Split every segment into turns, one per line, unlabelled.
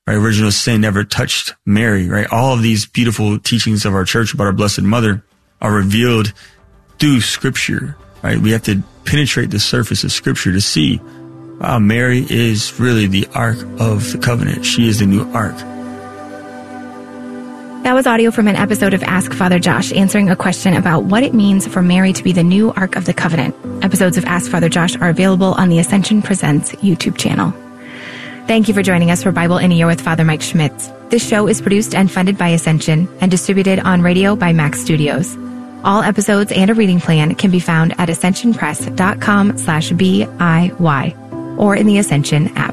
right? Original sin never touched Mary, right? All of these beautiful teachings of our church about our Blessed Mother are revealed through Scripture, right? We have to penetrate the surface of Scripture to see, wow, Mary is really the Ark of the Covenant. She is the new Ark.
That was audio from an episode of Ask Father Josh, answering a question about what it means for Mary to be the new Ark of the Covenant. Episodes of Ask Father Josh are available on the Ascension Presents YouTube channel. Thank you for joining us for Bible in a Year with Father Mike Schmitz. This show is produced and funded by Ascension and distributed on radio by Max Studios. All episodes and a reading plan can be found at ascensionpress.com/BIY or in the Ascension app.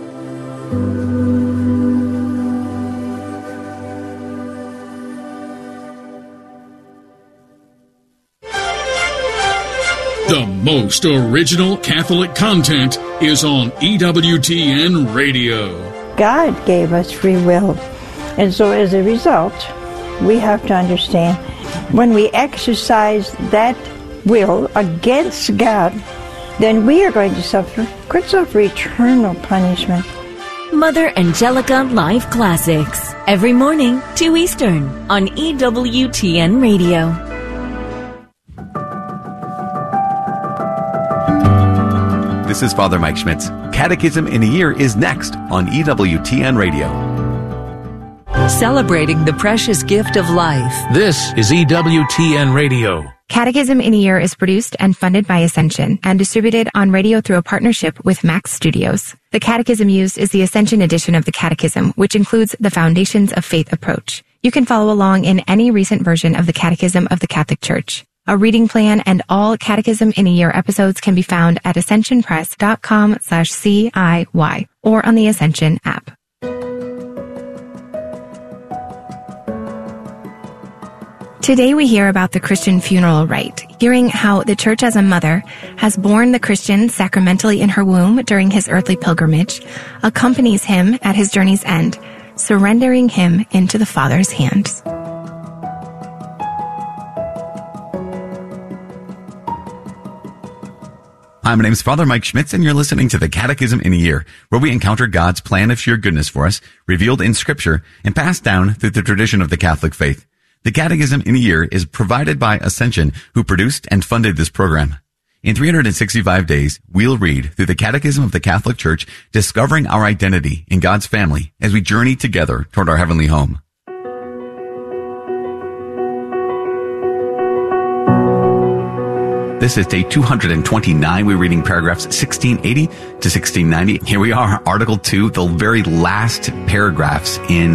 The most original Catholic content is on EWTN Radio.
God gave us free will, and so as a result, we have to understand when we exercise that will against God, then we are going to suffer eternal punishment.
Mother Angelica Live Classics, every morning, 2 Eastern, on EWTN Radio.
This is Father Mike Schmitz. Catechism in a Year is next on EWTN Radio.
Celebrating the precious gift of life.
This is EWTN Radio.
Catechism in a Year is produced and funded by Ascension and distributed on radio through a partnership with Max Studios. The catechism used is the Ascension edition of the Catechism, which includes the Foundations of Faith approach. You can follow along in any recent version of the Catechism of the Catholic Church. A reading plan and all Catechism in a Year episodes can be found at ascensionpress.com/CIY or on the Ascension app. Today we hear about the Christian funeral rite, hearing how the Church as a mother has borne the Christian sacramentally in her womb during his earthly pilgrimage, accompanies him at his journey's end, surrendering him into the Father's hands.
Hi, my name is Father Mike Schmitz, and you're listening to the Catechism in a Year, where we encounter God's plan of sheer goodness for us, revealed in Scripture and passed down through the tradition of the Catholic faith. The Catechism in a Year is provided by Ascension, who produced and funded this program. In 365 days, we'll read through the Catechism of the Catholic Church, discovering our identity in God's family as we journey together toward our heavenly home. This is day 229. We're reading paragraphs 1680 to 1690. Here we are, Article 2, the very last paragraphs in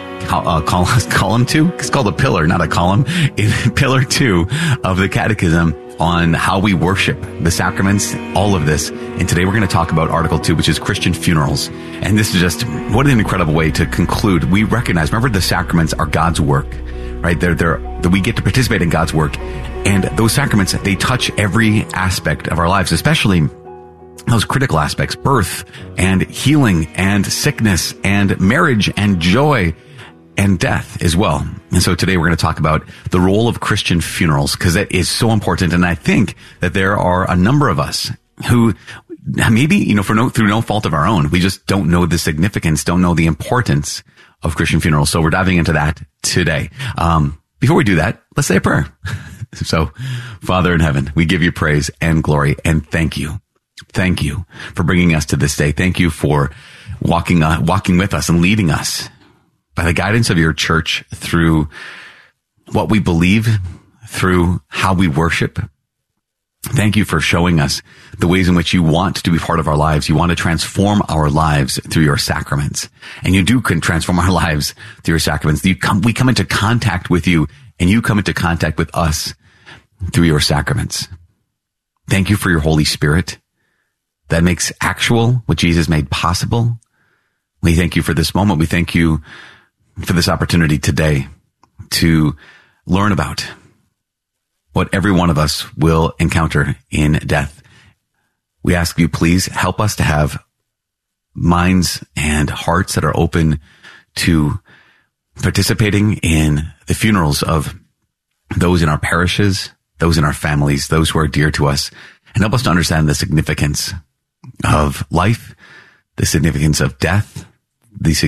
column 2. It's called a pillar, not a column. In pillar 2 of the Catechism on how we worship, the sacraments, all of this. And today we're going to talk about Article 2, which is Christian funerals. And this is just, what an incredible way to conclude. We recognize, remember, the sacraments are God's work, right? We get to participate in God's work. And those sacraments, they touch every aspect of our lives, especially those critical aspects, birth and healing and sickness and marriage and joy and death as well. And so today we're going to talk about the role of Christian funerals, because that is so important. And I think that there are a number of us who maybe, through no fault of our own, we just don't know the significance, don't know the importance of Christian funerals. So we're diving into that today. Before we do that, let's say a prayer. So, Father in heaven, we give you praise and glory and thank you. Thank you for bringing us to this day. Thank you for walking with us and leading us by the guidance of your church through what we believe, through how we worship. Thank you for showing us the ways in which you want to be part of our lives. You want to transform our lives through your sacraments. And you can transform our lives through your sacraments. We come into contact with you, and you come into contact with us through your sacraments. Thank you for your Holy Spirit that makes actual what Jesus made possible. We thank you for this moment. We thank you for this opportunity today to learn about what every one of us will encounter in death. We ask you, please help us to have minds and hearts that are open to participating in the funerals of those in our parishes, those in our families, those who are dear to us, and help us to understand the significance of life, the significance of death, the